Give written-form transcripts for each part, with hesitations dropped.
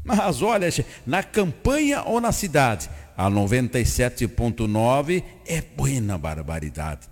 Mas olha, na campanha ou na cidade, a 97.9 é buena barbaridade.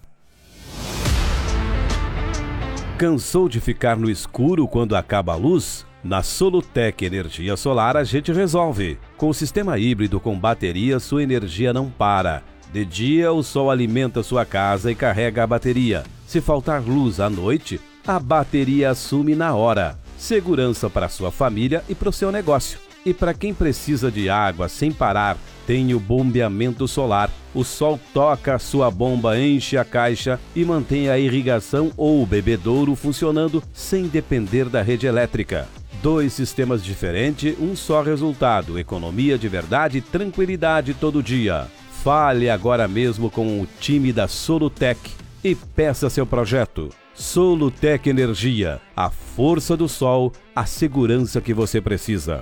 Cansou de ficar no escuro quando acaba a luz? Na Solutec Energia Solar a gente resolve. Com o sistema híbrido com bateria, sua energia não para. De dia, o sol alimenta sua casa e carrega a bateria. Se faltar luz à noite, a bateria assume na hora. Segurança para sua família e para o seu negócio. E para quem precisa de água sem parar, tem o bombeamento solar. O sol toca a sua bomba, enche a caixa e mantém a irrigação ou o bebedouro funcionando sem depender da rede elétrica. 2 sistemas diferentes, um só resultado: economia de verdade e tranquilidade todo dia. Fale agora mesmo com o time da Solutec e peça seu projeto. Solutec Energia, a força do sol, a segurança que você precisa.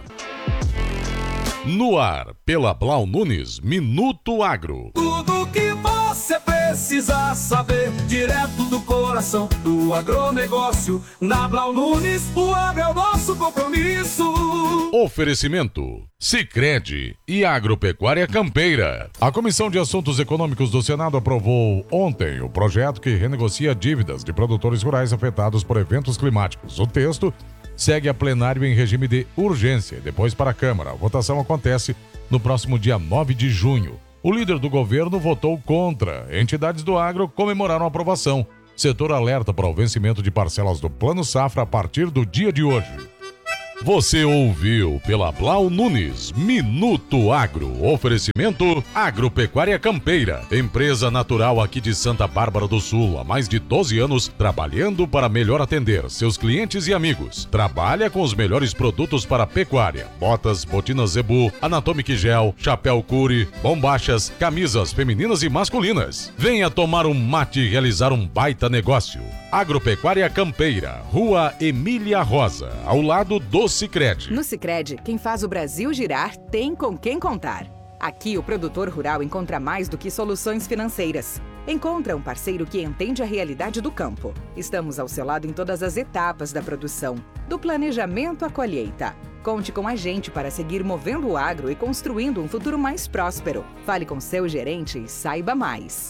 No ar, pela Blau Nunes, Minuto Agro. Tudo que você precisa saber, direto do coração do agronegócio. Na Blau Nunes, o agro é o nosso compromisso. Oferecimento: Sicredi e Agropecuária Campeira. A Comissão de Assuntos Econômicos do Senado aprovou ontem o projeto que renegocia dívidas de produtores rurais afetados por eventos climáticos. O texto segue a plenário em regime de urgência e depois para a Câmara. A votação acontece no próximo dia 9 de junho. O líder do governo votou contra. Entidades do agro comemoraram a aprovação. Setor alerta para o vencimento de parcelas do Plano Safra a partir do dia de hoje. Você ouviu pela Blau Nunes, Minuto Agro. Oferecimento Agropecuária Campeira, empresa natural aqui de Santa Bárbara do Sul, há mais de 12 anos, trabalhando para melhor atender seus clientes e amigos. Trabalha com os melhores produtos para pecuária: botas, botinas Zebu, Anatomic Gel, chapéu Curi, bombachas, camisas femininas e masculinas. Venha tomar um mate e realizar um baita negócio. Agropecuária Campeira, Rua Emília Rosa, ao lado do Sicredi. No Sicredi, quem faz o Brasil girar tem com quem contar. Aqui o produtor rural encontra mais do que soluções financeiras. Encontra um parceiro que entende a realidade do campo. Estamos ao seu lado em todas as etapas da produção, do planejamento à colheita. Conte com a gente para seguir movendo o agro e construindo um futuro mais próspero. Fale com seu gerente e saiba mais.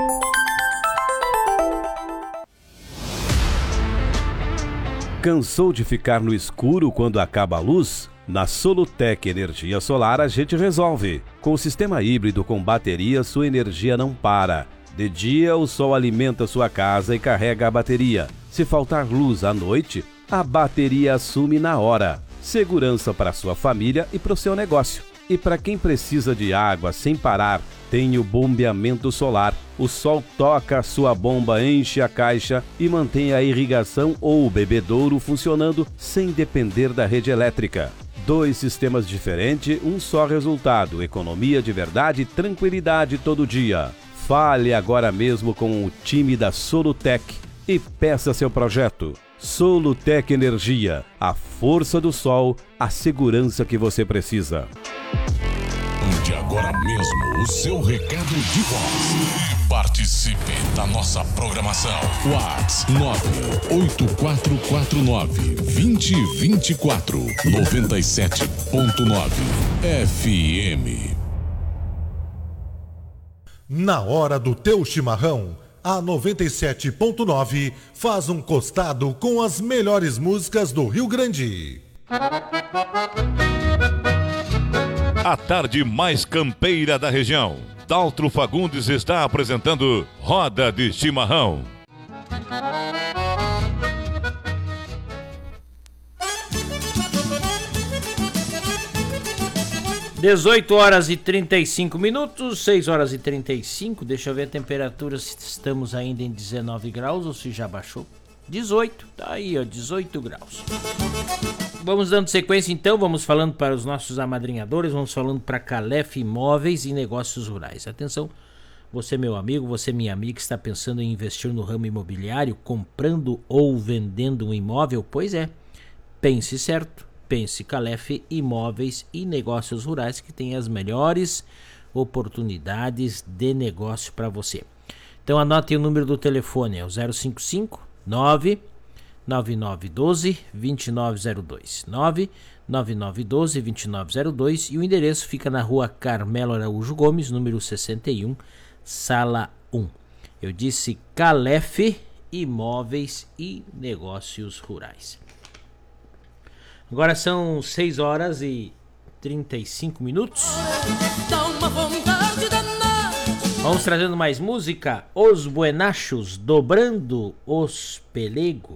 Cansou de ficar no escuro quando acaba a luz? Na Solutec Energia Solar a gente resolve. Com o sistema híbrido com bateria, sua energia não para. De dia, o sol alimenta sua casa e carrega a bateria. Se faltar luz à noite, a bateria assume na hora. Segurança para sua família e para o seu negócio. E para quem precisa de água sem parar, tem o bombeamento solar. O sol toca a sua bomba, enche a caixa e mantém a irrigação ou o bebedouro funcionando sem depender da rede elétrica. 2 sistemas diferentes, um só resultado: economia de verdade e tranquilidade todo dia. Fale agora mesmo com o time da Solutec e peça seu projeto. Solutec Energia, a força do sol, a segurança que você precisa. Mande agora mesmo o seu recado de voz. Participe da nossa programação. WhatsApp 98449-2024 97.9 FM. Na hora do teu chimarrão, a 97.9 faz um costado com as melhores músicas do Rio Grande. A tarde mais campeira da região. Daltro Fagundes está apresentando Roda de Chimarrão. 18h35, 6h35. Deixa eu ver a temperatura, se estamos ainda em 19 graus ou se já baixou. 18, tá aí, ó, 18 graus. Vamos dando sequência então, vamos falando para os nossos amadrinhadores, vamos falando para Calef Imóveis e Negócios Rurais. Atenção, você meu amigo, você minha amiga que está pensando em investir no ramo imobiliário, comprando ou vendendo um imóvel, pois é, pense certo, pense Calef Imóveis e Negócios Rurais, que tem as melhores oportunidades de negócio para você. Então anote o número do telefone, é o 055 9 9912-2902. 99912-2902 e o endereço fica na rua Carmelo Araújo Gomes, número 61, sala 1. Eu disse Calef Imóveis e Negócios Rurais. Agora são 6 horas e 35 minutos. Vamos trazendo mais música. Os Buenachos, Dobrando os Pelego.